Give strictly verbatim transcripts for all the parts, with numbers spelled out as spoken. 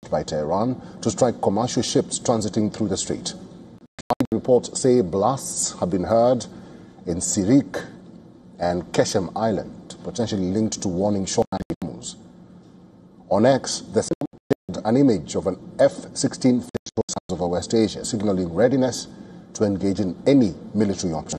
launched by Tehran to strike commercial ships transiting through the strait. Reports say blasts have been heard in Sirik and Keshem Island, potentially linked to warning shoreline moves. On X, the shared an image of an F sixteen south over West Asia, signaling readiness to engage in any military option.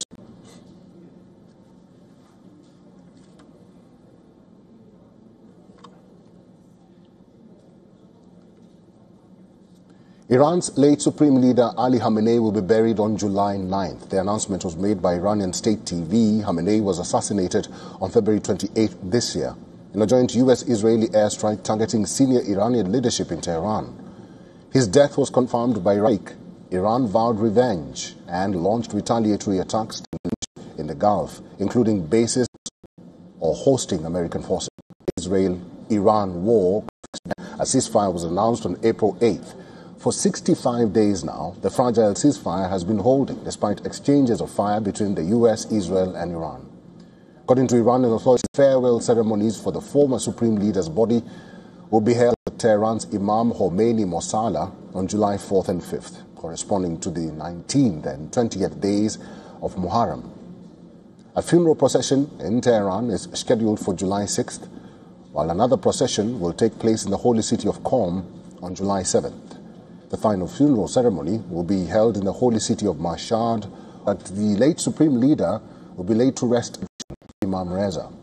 Iran's late Supreme Leader Ali Khamenei will be buried on July ninth. The announcement was made by Iranian state T V. Khamenei was assassinated on February twenty-eighth this year in a joint U S-Israeli airstrike targeting senior Iranian leadership in Tehran. His death was confirmed by Iraq. Iran vowed revenge and launched retaliatory attacks in the Gulf, including bases or hosting American forces. Israel-Iran war, a ceasefire was announced on April eighth. For sixty-five days now, the fragile ceasefire has been holding despite exchanges of fire between the U S, Israel and Iran. According to Iranian authorities, farewell ceremonies for the former Supreme Leader's body will be held at Tehran's Imam Khomeini Mosala on July fourth and fifth, corresponding to the nineteenth and twentieth days of Muharram. A funeral procession in Tehran is scheduled for July sixth, while another procession will take place in the holy city of Qom on July seventh. The final funeral ceremony will be held in the holy city of Mashhad, but the late Supreme Leader will be laid to rest Imam Reza.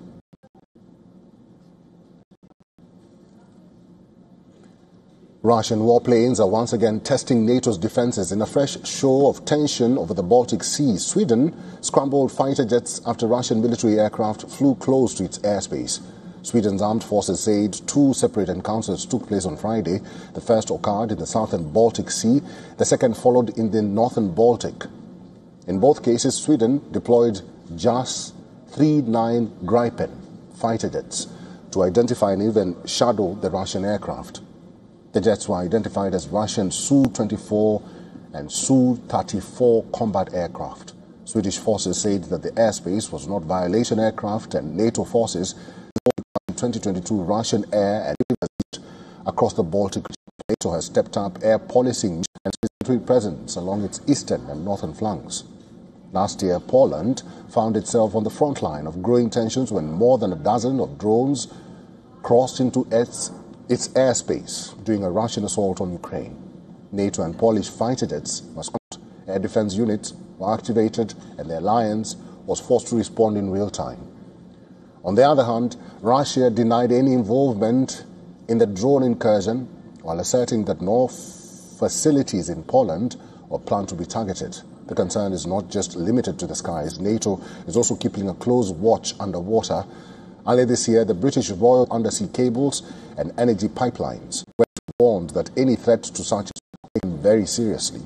Russian warplanes are once again testing NATO's defenses in a fresh show of tension over the Baltic Sea. Sweden scrambled fighter jets after Russian military aircraft flew close to its airspace. Sweden's armed forces said two separate encounters took place on Friday. The first occurred in the southern Baltic Sea. The second followed in the northern Baltic. In both cases, Sweden deployed JAS thirty-nine Gripen fighter jets to identify and even shadow the Russian aircraft. The jets were identified as Russian S U twenty-four and S U thirty-four combat aircraft. Swedish forces said that the airspace was not violation aircraft, and NATO forces twenty twenty-two Russian air and across the Baltic. NATO has stepped up air policing and military presence along its eastern and northern flanks. Last year, Poland found itself on the front line of growing tensions when more than a dozen of drones crossed into its, its airspace during a Russian assault on Ukraine. NATO and Polish fighter jets, air defense units, were activated, and the alliance was forced to respond in real time. On the other hand, Russia denied any involvement in the drone incursion while asserting that no facilities in Poland were planned to be targeted. The concern is not just limited to the skies. NATO is also keeping a close watch underwater. Earlier this year, the British Royal Undersea Cables and Energy Pipelines were warned that any threat to such is taken very seriously.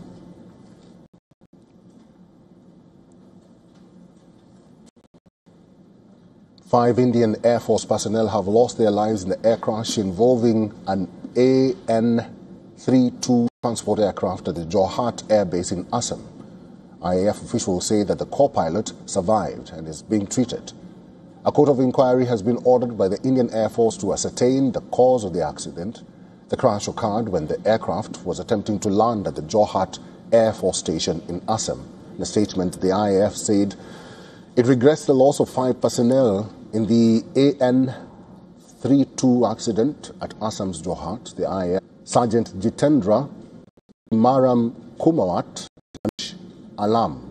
Five Indian Air Force personnel have lost their lives in the air crash involving an A N thirty-two transport aircraft at the Jorhat Air Base in Assam. I A F officials say that the co-pilot survived and is being treated. A court of inquiry has been ordered by the Indian Air Force to ascertain the cause of the accident. The crash occurred when the aircraft was attempting to land at the Jorhat Air Force Station in Assam. In a statement, the I A F said it regrets the loss of five personnel in the A N thirty-two accident at Assam's Jorhat. The I A F Sergeant Jitendra Maram Kumawat and Alam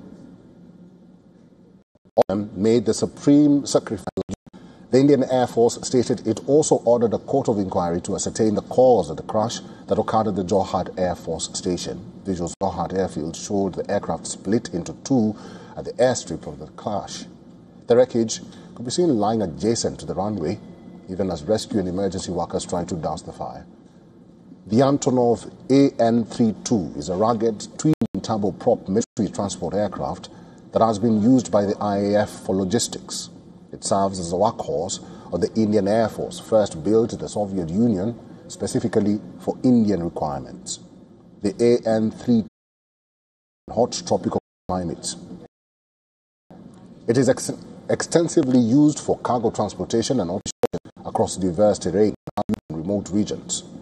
made the supreme sacrifice. The Indian Air Force stated it also ordered a court of inquiry to ascertain the cause of the crash that occurred at the Jorhat Air Force Station. Visuals of Jorhat Airfield showed the aircraft split into two at the airstrip of the crash. The wreckage could be seen lying adjacent to the runway, even as rescue and emergency workers tried to douse the fire. The Antonov A N thirty-two is a rugged twin-turboprop military transport aircraft that has been used by the I A F for logistics. It serves as a workhorse of the Indian Air Force, first built in the Soviet Union specifically for Indian requirements. The A N thirty-two hot tropical climates. It is ex extensively used for cargo transportation and operation across diverse terrain and remote regions.